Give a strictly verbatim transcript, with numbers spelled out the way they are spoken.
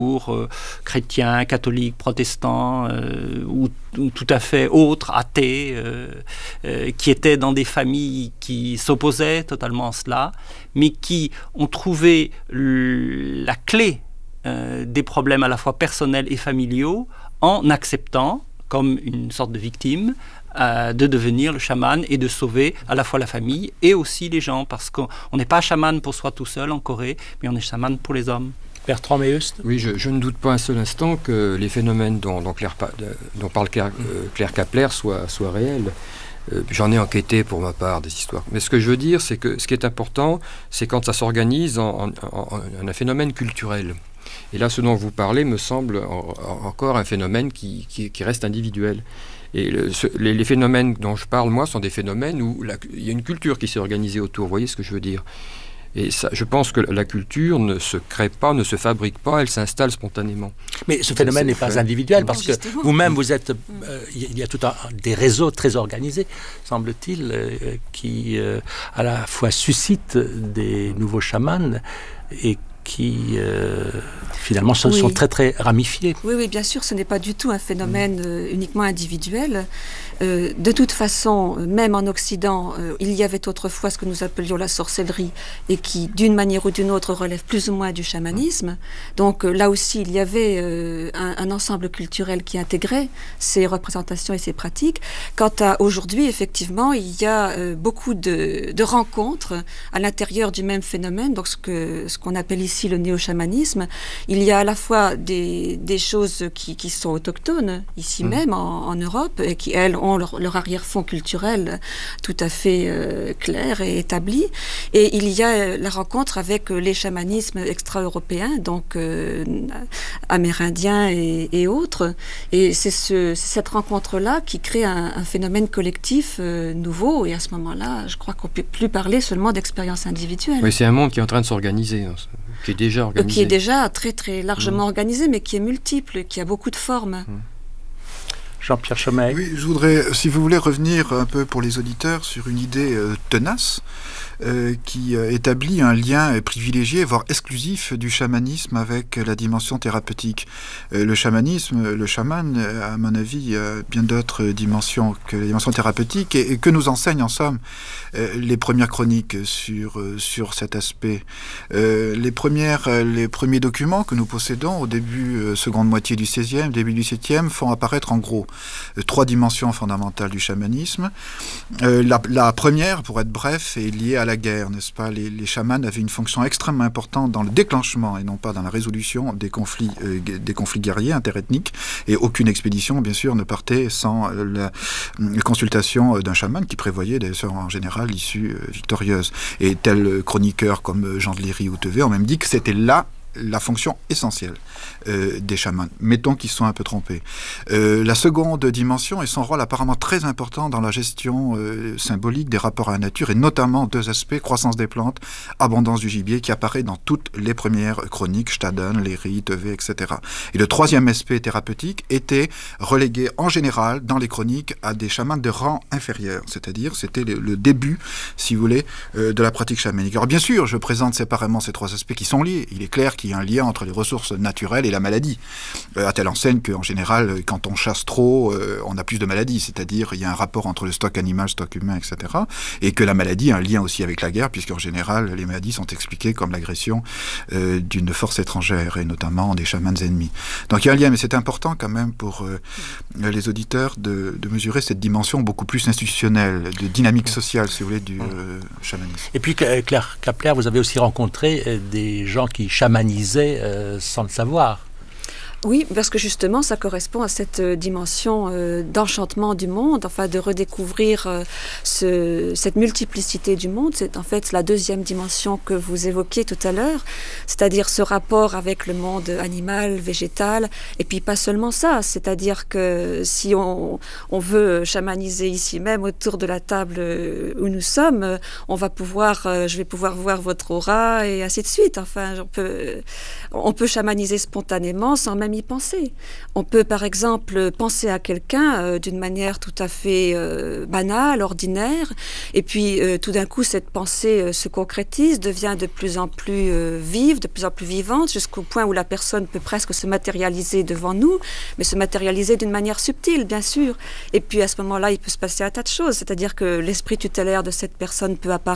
Euh, chrétiens, catholiques, protestants euh, ou, ou tout à fait autres, athées, euh, euh, qui étaient dans des familles qui s'opposaient totalement à cela, mais qui ont trouvé l- la clé euh, des problèmes à la fois personnels et familiaux en acceptant, comme une sorte de victime, euh, de devenir le chaman et de sauver à la fois la famille et aussi les gens, parce qu'on n'est pas chaman pour soi tout seul en Corée, mais on est chaman pour les hommes. Bertrand Méhust. Oui, je, je ne doute pas un seul instant que les phénomènes dont, dont, Claire, dont parle Claire, euh, Claire Kapler soient, soient réels. Euh, j'en ai enquêté pour ma part des histoires. Mais ce que je veux dire, c'est que ce qui est important, c'est quand ça s'organise en, en, en, en un phénomène culturel. Et là, ce dont vous parlez me semble en, en, encore un phénomène qui, qui, qui reste individuel. Et le, ce, les, les phénomènes dont je parle, moi, sont des phénomènes où la, il y a une culture qui s'est organisée autour. Vous voyez ce que je veux dire ? Et ça, je pense que la culture ne se crée pas, ne se fabrique pas, elle s'installe spontanément. Mais ce phénomène n'est pas individuel, parce que justement. vous-même, vous êtes, euh, il y a tout un, des réseaux très organisés, semble-t-il, euh, qui euh, à la fois suscitent des nouveaux chamans et qui euh, finalement sont, oui. sont très très ramifiés. Oui, oui, bien sûr, ce n'est pas du tout un phénomène mmh. euh, uniquement individuel. Euh, de toute façon, même en Occident, euh, il y avait autrefois ce que nous appelions la sorcellerie et qui, d'une manière ou d'une autre, relève plus ou moins du chamanisme. Donc euh, là aussi, il y avait euh, un, un ensemble culturel qui intégrait ces représentations et ces pratiques. Quant à aujourd'hui, effectivement, il y a euh, beaucoup de, de rencontres à l'intérieur du même phénomène, donc ce, que, ce qu'on appelle ici le néo-chamanisme. Il y a à la fois des, des choses qui, qui sont autochtones, ici mmh. même, en, en Europe, et qui, elles, ont Leur, leur arrière-fond culturel tout à fait euh, clair et établi. Et il y a la rencontre avec euh, les chamanismes extra-européens, donc euh, amérindiens et, et autres. Et c'est, ce, c'est cette rencontre-là qui crée un, un phénomène collectif euh, nouveau. Et à ce moment-là, je crois qu'on ne peut plus parler seulement d'expérience individuelle. Oui, c'est un monde qui est en train de s'organiser, hein, qui est déjà organisé. Qui est déjà très, très largement mmh. organisé, mais qui est multiple, qui a beaucoup de formes. Mmh. Jean-Pierre Chomey. Oui, je voudrais, si vous voulez, revenir un peu pour les auditeurs sur une idée euh, tenace euh, qui euh, établit un lien euh, privilégié, voire exclusif du chamanisme avec euh, la dimension thérapeutique. Euh, le chamanisme, le chaman, euh, à mon avis, a bien d'autres dimensions que la dimension thérapeutique et, et que nous enseignent en somme euh, les premières chroniques sur, euh, sur cet aspect. Euh, les, premières, euh, les premiers documents que nous possédons au début, euh, seconde moitié du seizième, début du septième, font apparaître en gros Euh, trois dimensions fondamentales du chamanisme. Euh, la, la première, pour être bref, est liée à la guerre, n'est-ce pas ? Les, les chamans avaient une fonction extrêmement importante dans le déclenchement et non pas dans la résolution des conflits, euh, des conflits guerriers interethniques. Et aucune expédition, bien sûr, ne partait sans euh, la, la consultation d'un chaman qui prévoyait des sœurs en général l'issue euh, victorieuse. Et tels chroniqueurs comme Jean de Léry ou Tevet ont même dit que c'était là la fonction essentielle euh, des chamans. Mettons qu'ils sont un peu trompés. Euh, la seconde dimension est son rôle apparemment très important dans la gestion euh, symbolique des rapports à la nature, et notamment deux aspects, croissance des plantes, abondance du gibier, qui apparaît dans toutes les premières chroniques, Staden, Léry, Tevet, et cetera. Et le troisième aspect thérapeutique était relégué en général dans les chroniques à des chamans de rang inférieur, c'est-à-dire c'était le, le début, si vous voulez, euh, de la pratique chamanique. Alors bien sûr, je présente séparément ces trois aspects qui sont liés. Il est clair qu'il y a un lien entre les ressources naturelles et la maladie, euh, à telle enseigne qu'en général, quand on chasse trop, euh, on a plus de maladies, c'est-à-dire il y a un rapport entre le stock animal, le stock humain, et cetera, et que la maladie a un lien aussi avec la guerre, puisqu'en général, les maladies sont expliquées comme l'agression euh, d'une force étrangère, et notamment des chamans ennemis. Donc il y a un lien, mais c'est important quand même pour euh, les auditeurs de, de mesurer cette dimension beaucoup plus institutionnelle, de dynamique sociale, si vous voulez, du euh, chamanisme. Et puis, Claire Kapler, vous avez aussi rencontré des gens qui chamanisaient Euh, sans le savoir. Oui, parce que justement, ça correspond à cette euh, dimension euh, d'enchantement du monde, enfin de redécouvrir euh, ce, cette multiplicité du monde. C'est en fait la deuxième dimension que vous évoquiez tout à l'heure, c'est-à-dire ce rapport avec le monde animal, végétal, et puis pas seulement ça, c'est-à-dire que si on, on veut chamaniser ici même autour de la table où nous sommes, on va pouvoir, euh, je vais pouvoir voir votre aura et ainsi de suite. Enfin, on peut, on peut chamaniser spontanément sans même même y penser. On peut par exemple penser à quelqu'un euh, d'une manière tout à fait euh, banale, ordinaire, et puis euh, tout d'un coup cette pensée euh, se concrétise, devient de plus en plus euh, vive, de plus en plus vivante, jusqu'au point où la personne peut presque se matérialiser devant nous, mais se matérialiser d'une manière subtile, bien sûr. Et puis à ce moment-là, il peut se passer un tas de choses, c'est-à-dire que l'esprit tutélaire de cette personne peut apparaître